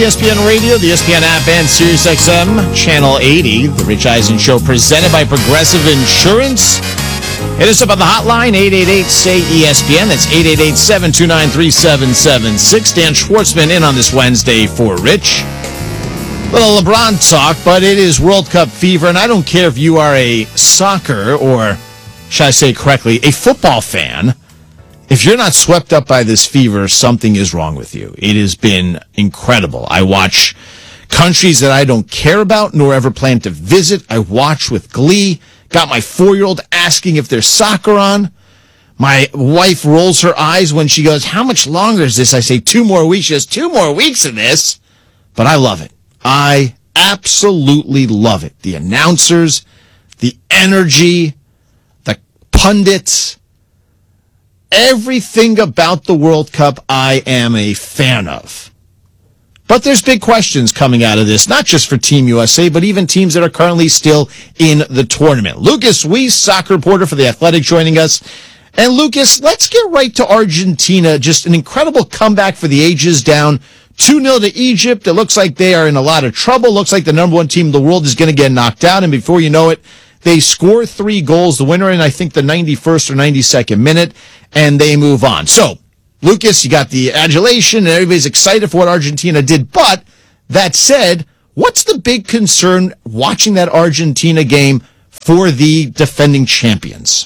ESPN Radio, the ESPN app, and SiriusXM, Channel 80. The Rich Eisen Show presented by Progressive Insurance. Hit us up on the hotline, 888-SAY-ESPN. That's 888-729-3776. Dan Schwartzman in on this Wednesday for Rich. Little LeBron talk, but it is World Cup fever, and I don't care if you are a soccer, or should I say correctly, a football fan. If you're not swept up by this fever, something is wrong with you. It has been incredible. I watch countries that I don't care about nor ever plan to visit. I watch with glee. Got my 4-year-old asking if there's soccer on. My wife rolls her eyes when she goes, "How much longer is this?" I say, 2 more weeks. She goes, 2 more weeks of this? But I love it. I absolutely love it. The announcers, the energy, the pundits, everything about the World Cup I am a fan of. But there's big questions coming out of this, not just for Team USA, but even teams that are currently still in the tournament. Lucas Weiss, soccer reporter for The Athletic, joining us. And Lucas, let's get right to Argentina. Just an incredible comeback for the ages, down 2-0 to Egypt. It looks like they are in a lot of trouble. Looks like the number 1 team in the world is going to get knocked out. And before you know it, they score 3 goals, the winner in, I think, the 91st or 92nd minute, and they move on. So, Lucas, you got the adulation, and everybody's excited for what Argentina did. But, that said, what's the big concern watching that Argentina game for the defending champions?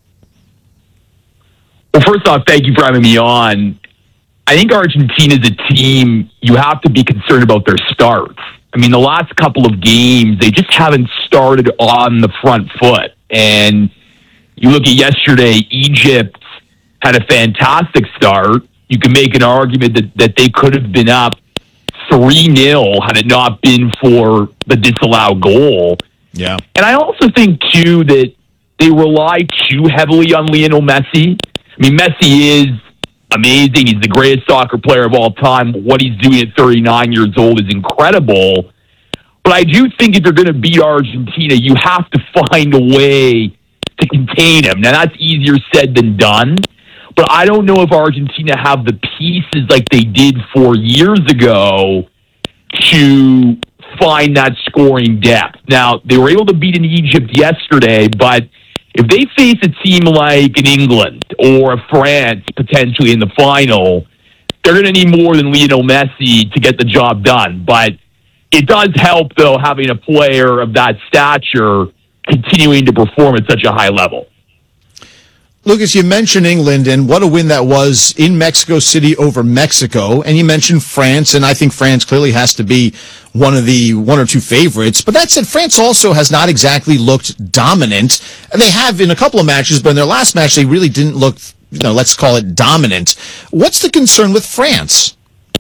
Well, first off, thank you for having me on. I think Argentina is a team you have to be concerned about their starts. I mean, the last couple of games, they just haven't started on the front foot. And you look at yesterday, Egypt had a fantastic start. You can make an argument that they could have been up 3-0 had it not been for the disallowed goal. Yeah. And I also think, too, that they rely too heavily on Lionel Messi. I mean, Messi is amazing. He's the greatest soccer player of all time. What he's doing at 39 years old is incredible. But I do think if you're going to beat Argentina, you have to find a way to contain him. Now, that's easier said than done. But I don't know if Argentina have the pieces like they did 4 years ago to find that scoring depth. Now, they were able to beat in Egypt yesterday, but if they face a team like an England or a France potentially in the final, they're going to need more than Lionel Messi to get the job done. But it does help, though, having a player of that stature continuing to perform at such a high level. Lucas, you mentioned England, and what a win that was in Mexico City over Mexico. And you mentioned France, and I think France clearly has to be one of the 1 or 2 favorites. But that said, France also has not exactly looked dominant. And they have in a couple of matches, but in their last match, they really didn't look, let's call it dominant. What's the concern with France?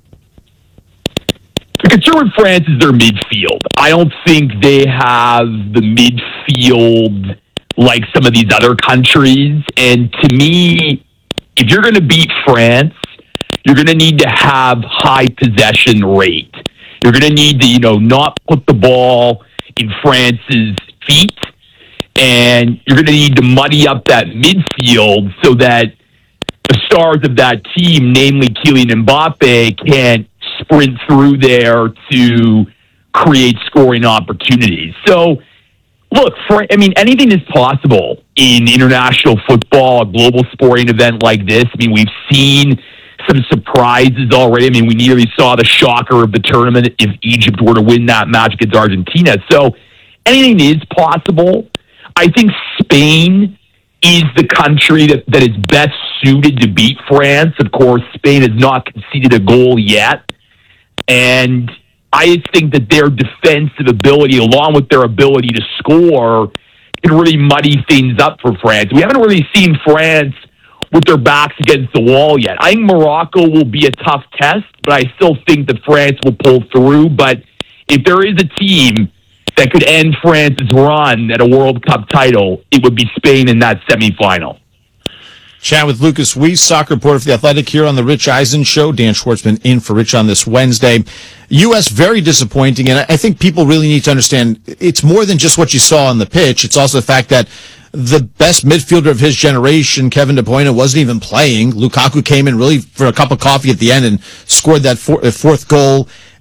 The concern with France is their midfield. I don't think they have the midfield like some of these other countries. And to me, if you're going to beat France, you're going to need to have high possession rate. You're going to need to, not put the ball in France's feet. And you're going to need to muddy up that midfield so that the stars of that team, namely Kylian Mbappe, can't sprint through there to create scoring opportunities. So, look, anything is possible in international football, a global sporting event like this. I mean, we've seen some surprises already. I mean, we nearly saw the shocker of the tournament if Egypt were to win that match against Argentina. So anything is possible. I think Spain is the country that is best suited to beat France. Of course, Spain has not conceded a goal yet. And I just think that their defensive ability, along with their ability to score, can really muddy things up for France. We haven't really seen France with their backs against the wall yet. I think Morocco will be a tough test, but I still think that France will pull through. But if there is a team that could end France's run at a World Cup title, it would be Spain in that semifinal. Chat with Lucas Weiss, soccer reporter for The Athletic, here on the Rich Eisen Show. Dan Schwartzman in for Rich on this Wednesday. U.S. very disappointing, and I think people really need to understand it's more than just what you saw on the pitch. It's also the fact that the best midfielder of his generation, Kevin De Bruyne, wasn't even playing. Lukaku came in really for a cup of coffee at the end and scored that fourth goal.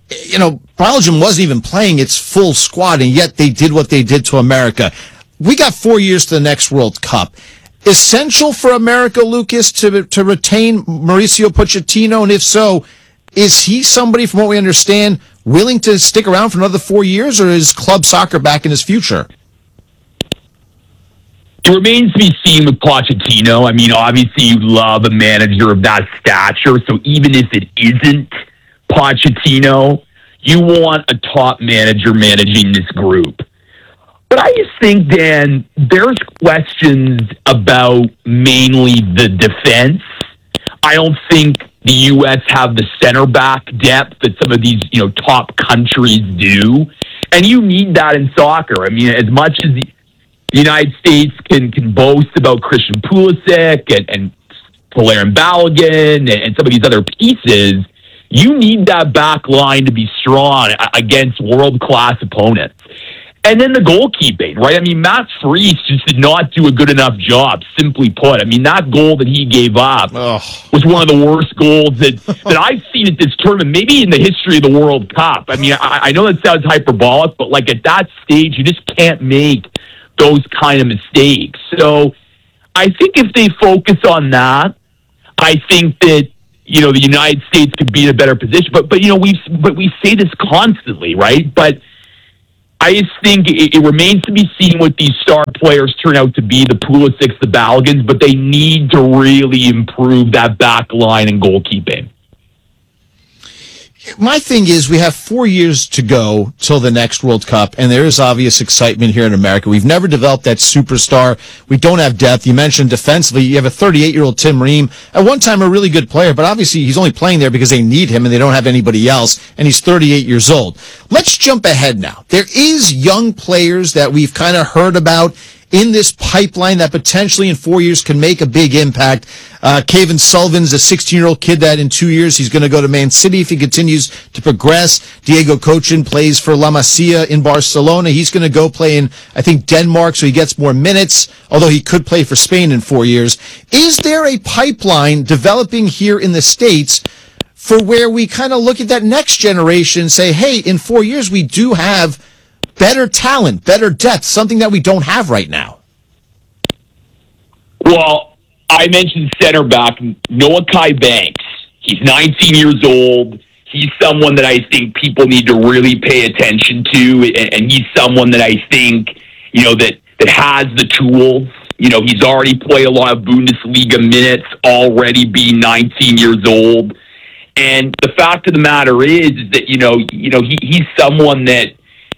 Belgium wasn't even playing its full squad, and yet they did what they did to America. We got 4 years to the next World Cup. Essential for America, Lucas, to retain Mauricio Pochettino? And if so, is he somebody, from what we understand, willing to stick around for another 4 years, or is club soccer back in his future? It remains to be seen with Pochettino. I mean, obviously you love a manager of that stature, so even if it isn't Pochettino, you want a top manager managing this group. But I just think, Dan, there's questions about mainly the defense. I don't think the U.S. have the center back depth that some of these, top countries do. And you need that in soccer. I mean, as much as the United States can boast about Christian Pulisic and Polarin Balogun and some of these other pieces, you need that back line to be strong against world-class opponents. And then the goalkeeping, right? I mean, Matt Freese just did not do a good enough job, simply put. I mean, that goal that he gave up was one of the worst goals that I've seen at this tournament, maybe in the history of the World Cup. I mean, I know that sounds hyperbolic, but like at that stage, you just can't make those kind of mistakes. So I think if they focus on that, I think that, the United States could be in a better position. But we say this constantly, right? But I just think it remains to be seen what these star players turn out to be, the Pulisics, the Balagans, but they need to really improve that back line and goalkeeping. My thing is, we have 4 years to go till the next World Cup, and there is obvious excitement here in America. We've never developed that superstar. We don't have depth. You mentioned defensively, you have a 38-year-old Tim Ream, at one time a really good player, but obviously he's only playing there because they need him and they don't have anybody else, and he's 38 years old. Let's jump ahead now. There is young players that we've kind of heard about in this pipeline that potentially in 4 years can make a big impact. Kevin Sullivan's a 16-year-old kid that in 2 years he's going to go to Man City if he continues to progress. Diego Cochin plays for La Masia in Barcelona. He's going to go play in, I think, Denmark, so he gets more minutes, although he could play for Spain in 4 years. Is there a pipeline developing here in the States for where we kind of look at that next generation and say, hey, in 4 years we do have better talent, better depth, something that we don't have right now? Well, I mentioned center back Noah Kai Banks. He's 19 years old. He's someone that I think people need to really pay attention to, and he's someone that I think, that has the tools. He's already played a lot of Bundesliga minutes, already being 19 years old. And the fact of the matter is that, he's someone that,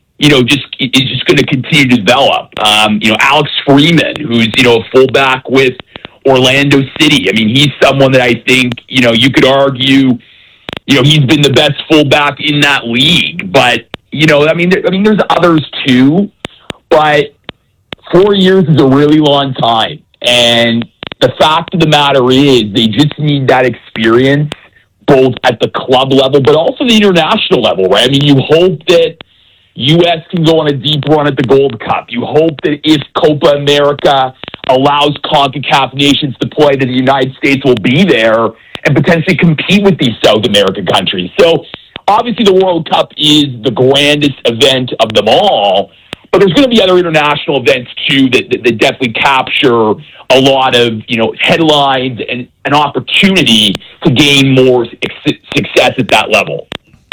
is just going to continue to develop. Alex Freeman, who's, a fullback with Orlando City. I mean, he's someone that I think, you could argue, he's been the best fullback in that league. But, there's others too. But 4 years is a really long time. And the fact of the matter is they just need that experience, both at the club level, but also the international level, right? I mean, you hope that U.S. can go on a deep run at the Gold Cup. You hope that if Copa America allows CONCACAF nations to play, that the United States will be there and potentially compete with these South American countries. So obviously the World Cup is the grandest event of them all, but there's going to be other international events too that definitely capture a lot of headlines and an opportunity to gain more success at that level.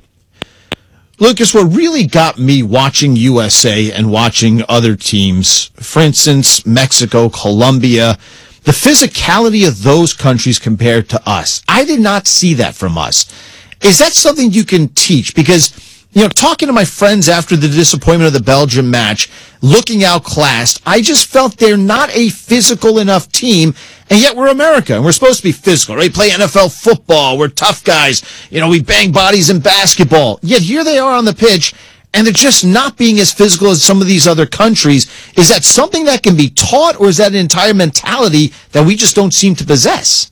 Lucas, what really got me watching USA and watching other teams, for instance, Mexico, Colombia, the physicality of those countries compared to us. I did not see that from us. Is that something you can teach? Because, talking to my friends after the disappointment of the Belgium match, looking outclassed, I just felt they're not a physical enough team. And yet we're America, and we're supposed to be physical, right? Play NFL football. We're tough guys. We bang bodies in basketball. Yet here they are on the pitch, and they're just not being as physical as some of these other countries. Is that something that can be taught, or is that an entire mentality that we just don't seem to possess?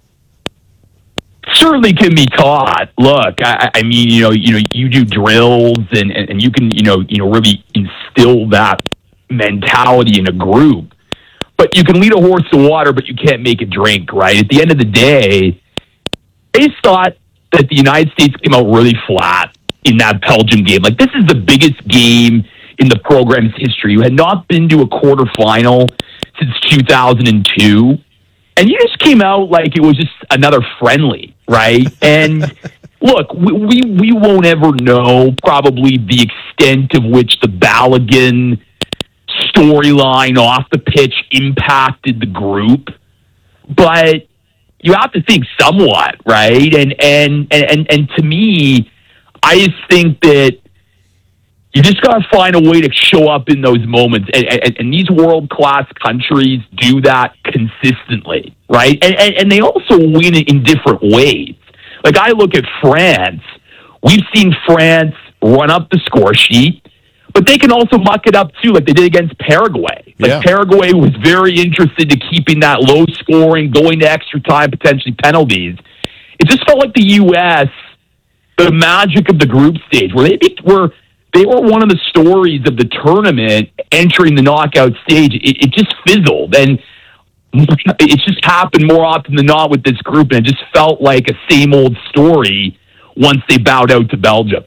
Certainly can be taught. Look, I mean, you do drills, and you can, really instill that mentality in a group. But you can lead a horse to water, but you can't make it drink, right? At the end of the day, they thought that the United States came out really flat. in that Belgium game. Like, this is the biggest game in the program's history. You had not been to a quarterfinal since 2002, and you just came out like it was just another friendly, right? And look, we won't ever know probably the extent of which the Balogun storyline off the pitch impacted the group, but you have to think somewhat, right? And to me, I just think that you just got to find a way to show up in those moments. And these world-class countries do that consistently, right? And they also win it in different ways. Like, I look at France. We've seen France run up the score sheet, but they can also muck it up too, like they did against Paraguay. Paraguay was very interested in keeping that low scoring, going to extra time, potentially penalties. It just felt like the U.S., the magic of the group stage, where they were one of the stories of the tournament entering the knockout stage. It just fizzled, and it just happened more often than not with this group, and it just felt like a same old story once they bowed out to Belgium.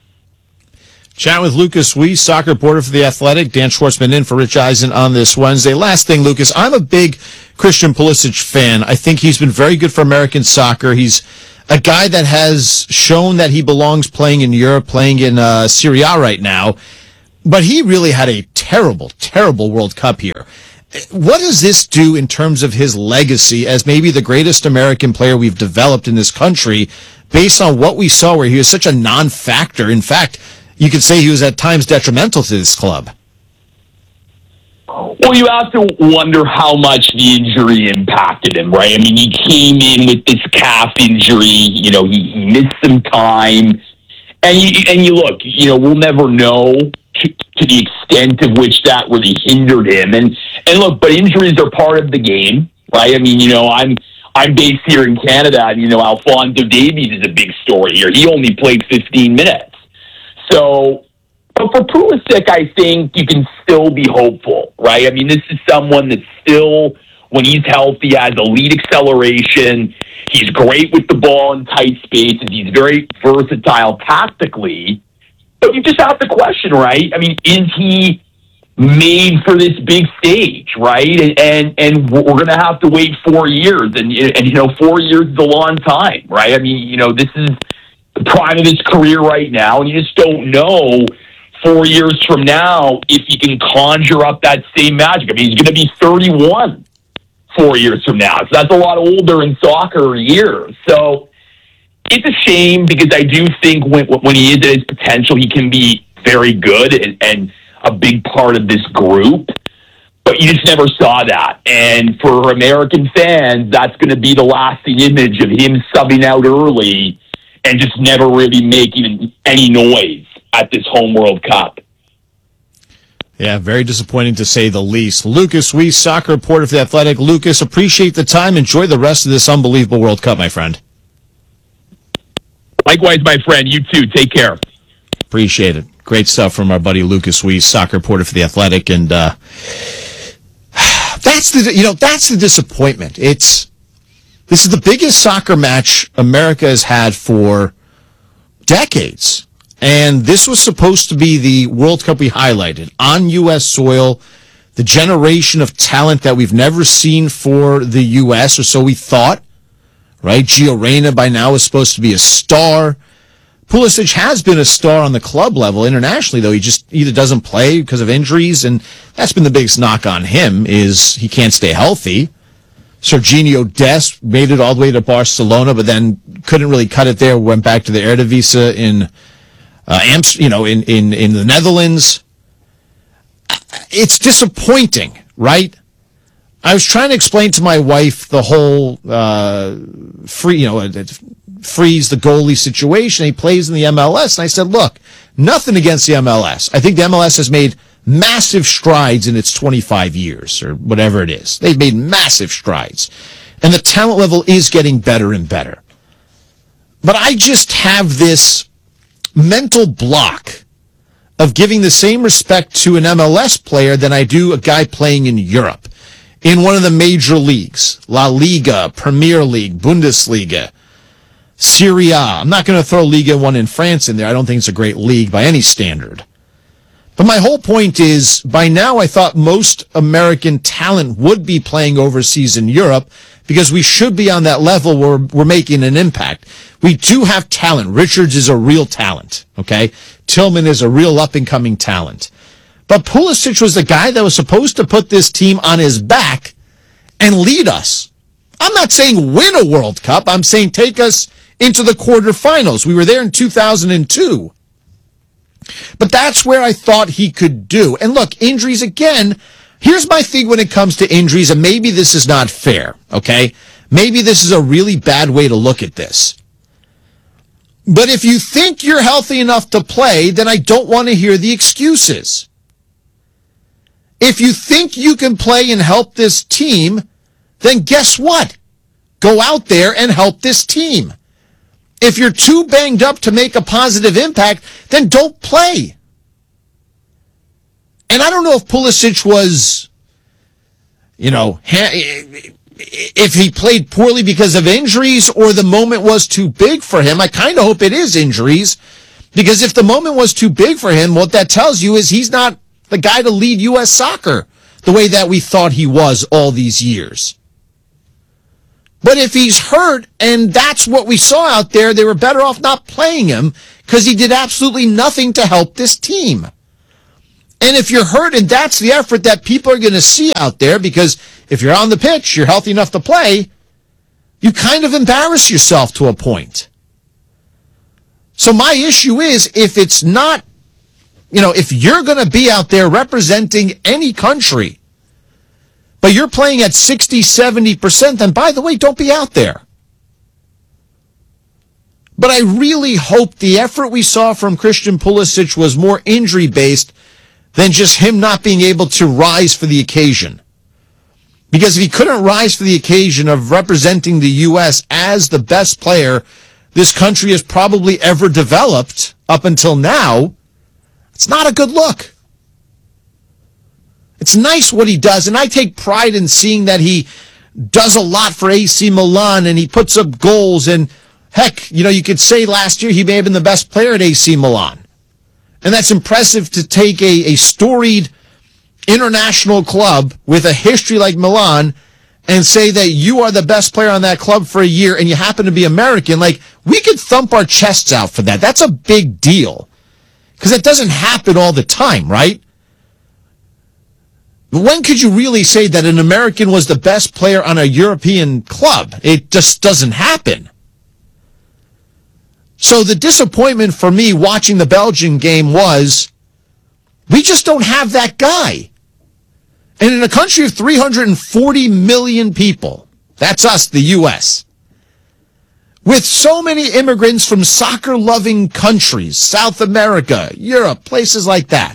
Chat with Lucas Weiss, soccer reporter for The Athletic. Dan Schwartzman in for Rich Eisen on this Wednesday. Last thing, Lucas, I'm a big Christian Pulisic fan. I think he's been very good for American soccer. He's a guy that has shown that he belongs playing in Europe, playing in Serie A right now. But he really had a terrible, terrible World Cup here. What does this do in terms of his legacy as maybe the greatest American player we've developed in this country based on what we saw where he was such a non-factor? In fact, you could say he was at times detrimental to this club. Well, you have to wonder how much the injury impacted him, right? I mean, he came in with this calf injury. You know, he missed some time. And you look, you know, we'll never know to the extent of which that really hindered him. And look, but injuries are part of the game, right? I mean, you know, I'm based here in Canada, and, you know, Alphonso Davies is a big story here. He only played 15 minutes. So, but for Pulisic, I think you can still be hopeful, right? I mean, this is someone that still, when he's healthy, has elite acceleration. He's great with the ball in tight spaces. He's very versatile tactically. But you just have to question, right? I mean, is he made for this big stage, right? And we're going to have to wait 4 years. And, you know, 4 years is a long time, right? I mean, you know, this is the prime of his career right now, and you just don't know 4 years from now if he can conjure up that same magic. I mean, he's going to be 31 4 years from now, so that's a lot older in soccer years. So it's a shame, because I do think when he is at his potential, he can be very good and a big part of this group. But you just never saw that. And for American fans, that's going to be the lasting image of him subbing out early and just never really making any noise at this home World Cup. Yeah, very disappointing to say the least. Lucas Weiss, soccer reporter for The Athletic. Lucas, appreciate the time. Enjoy the rest of this unbelievable World Cup, my friend. Likewise, my friend. You too. Take care. Appreciate it. Great stuff from our buddy Lucas Weiss, soccer reporter for The Athletic. And that's the disappointment. This is the biggest soccer match America has had for decades. And this was supposed to be the World Cup we highlighted on U.S. soil, the generation of talent that we've never seen for the U.S., or so we thought, right? Gio Reyna by now is supposed to be a star. Pulisic has been a star on the club level. Internationally, though, he just either doesn't play because of injuries, and that's been the biggest knock on him, is he can't stay healthy. Serginho Dest made it all the way to Barcelona, but then couldn't really cut it there. Went back to the Eredivisie in the Netherlands. It's disappointing, right? I was trying to explain to my wife the whole freeze the goalie situation. He plays in the MLS, and I said, look, nothing against the MLS. I think the MLS has made massive strides in its 25 years, or whatever it is. They've made massive strides. And the talent level is getting better and better. But I just have this mental block of giving the same respect to an MLS player than I do a guy playing in Europe, in one of the major leagues, La Liga, Premier League, Bundesliga. Serie A. I'm not going to throw Liga 1 in France in there. I don't think it's a great league by any standard. But my whole point is, by now I thought most American talent would be playing overseas in Europe because we should be on that level where we're making an impact. We do have talent. Richards is a real talent, okay? Tillman is a real up-and-coming talent. But Pulisic was the guy that was supposed to put this team on his back and lead us. I'm not saying win a World Cup. I'm saying take us into the quarterfinals. We were there in 2002. But that's where I thought he could do. And look, injuries again, here's my thing when it comes to injuries, and maybe this is not fair, okay? Maybe this is a really bad way to look at this. But if you think you're healthy enough to play, then I don't want to hear the excuses. If you think you can play and help this team, then guess what? Go out there and help this team. If you're too banged up to make a positive impact, then don't play. And I don't know if Pulisic was, if he played poorly because of injuries or the moment was too big for him. I kind of hope it is injuries, because if the moment was too big for him, what that tells you is he's not the guy to lead U.S. soccer the way that we thought he was all these years. But if he's hurt, and that's what we saw out there, they were better off not playing him because he did absolutely nothing to help this team. And if you're hurt and that's the effort that people are going to see out there, because if you're on the pitch, you're healthy enough to play, you kind of embarrass yourself to a point. So my issue is, if it's not, if you're going to be out there representing any country, but you're playing at 60, 70%, then by the way, don't be out there. But I really hope the effort we saw from Christian Pulisic was more injury-based than just him not being able to rise for the occasion. Because if he couldn't rise for the occasion of representing the U.S. as the best player this country has probably ever developed up until now, it's not a good look. It's nice what he does, and I take pride in seeing that he does a lot for AC Milan, and he puts up goals, and heck, you could say last year he may have been the best player at AC Milan. And that's impressive to take a storied international club with a history like Milan and say that you are the best player on that club for a year and you happen to be American. Like, we could thump our chests out for that. That's a big deal. Because it doesn't happen all the time, right? When could you really say that an American was the best player on a European club? It just doesn't happen. So the disappointment for me watching the Belgian game was, we just don't have that guy. And in a country of 340 million people, that's us, the U.S., with so many immigrants from soccer-loving countries, South America, Europe, places like that,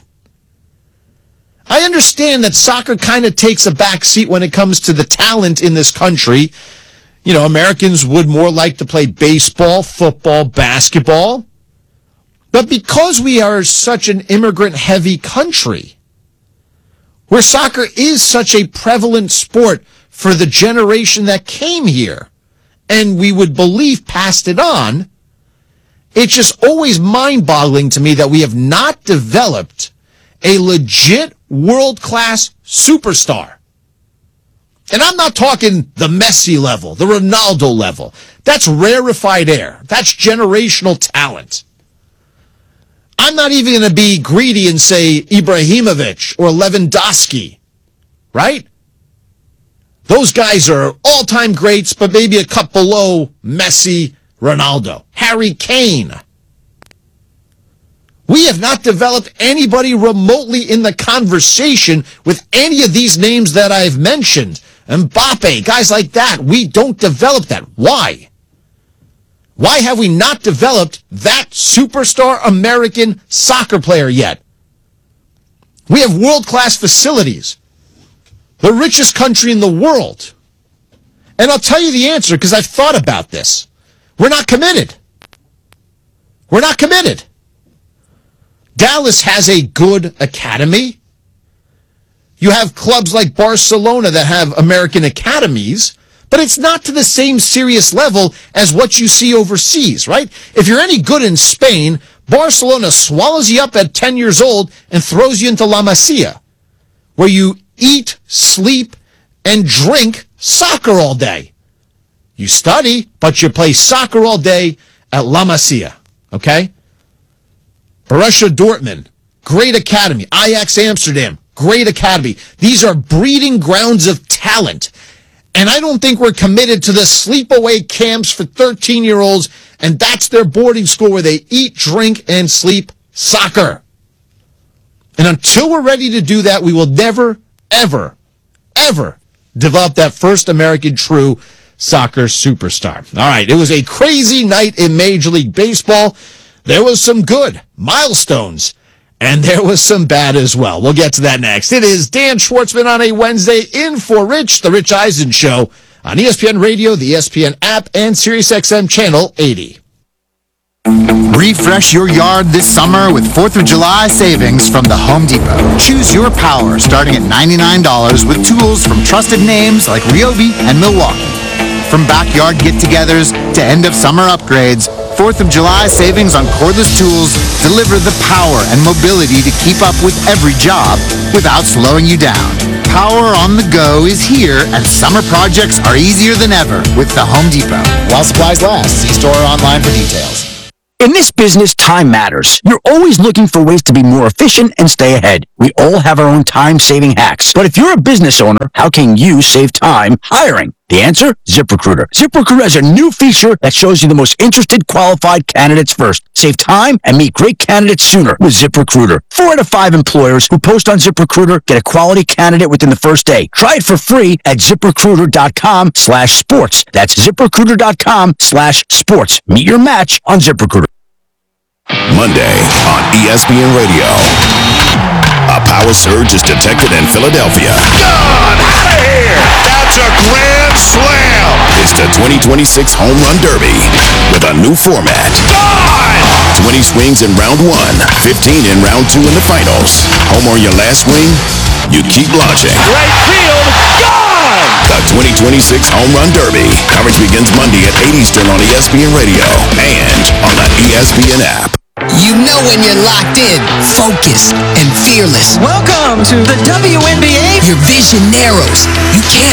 I understand that soccer kind of takes a back seat when it comes to the talent in this country. Americans would more like to play baseball, football, basketball. But because we are such an immigrant-heavy country, where soccer is such a prevalent sport for the generation that came here, and we would believe passed it on, it's just always mind-boggling to me that we have not developed a legit world-class superstar. And I'm not talking the Messi level, the Ronaldo level. That's rarefied air. That's generational talent. I'm not even going to be greedy and say Ibrahimovic or Lewandowski, right? Those guys are all-time greats, but maybe a cut below Messi, Ronaldo, Harry Kane. We have not developed anybody remotely in the conversation with any of these names that I've mentioned. Mbappe, guys like that. We don't develop that. Why? Why have we not developed that superstar American soccer player yet? We have world-class facilities. The richest country in the world. And I'll tell you the answer because I've thought about this. We're not committed. We're not committed. Dallas has a good academy. You have clubs like Barcelona that have American academies, but it's not to the same serious level as what you see overseas, right? If you're any good in Spain, Barcelona swallows you up at 10 years old and throws you into La Masia, where you eat, sleep, and drink soccer all day. You study, but you play soccer all day at La Masia, okay? Borussia Dortmund, great academy. Ajax Amsterdam, great academy. These are breeding grounds of talent. And I don't think we're committed to the sleepaway camps for 13-year-olds, and that's their boarding school where they eat, drink, and sleep soccer. And until we're ready to do that, we will never, ever, ever develop that first American true soccer superstar. All right, it was a crazy night in Major League Baseball. There was some good milestones, and there was some bad as well. We'll get to that next. It is Dan Schwartzman on a Wednesday in for Rich, The Rich Eisen Show on ESPN Radio, the ESPN app, and SiriusXM Channel 80. Refresh your yard this summer with 4th of July savings from the Home Depot. Choose your power starting at $99 with tools from trusted names like Ryobi and Milwaukee. From backyard get-togethers to end-of-summer upgrades, 4th of July savings on cordless tools deliver the power and mobility to keep up with every job without slowing you down. Power on the go is here, and summer projects are easier than ever with the Home Depot. While supplies last, see store or online for details. In this business, time matters. You're always looking for ways to be more efficient and stay ahead. We all have our own time-saving hacks. But if you're a business owner, how can you save time hiring? The answer? ZipRecruiter. ZipRecruiter has a new feature that shows you the most interested qualified candidates first. Save time and meet great candidates sooner with ZipRecruiter. 4 out of 5 employers who post on ZipRecruiter get a quality candidate within the first day. Try it for free at ZipRecruiter.com/sports. That's ZipRecruiter.com/sports. Meet your match on ZipRecruiter. Monday on ESPN Radio. A power surge is detected in Philadelphia. Gone! Out of here! That's a grand slam! It's the 2026 Home Run Derby with a new format. Gone! 20 swings in round 1, 15 in round 2 in the finals. Home or your last swing, you keep launching. Right field! Gone! The 2026 Home Run Derby. Coverage begins Monday at 8 Eastern on ESPN Radio and on the ESPN app. You know when you're locked in, focused, and fearless. Welcome to the WNBA. Your vision narrows. You can't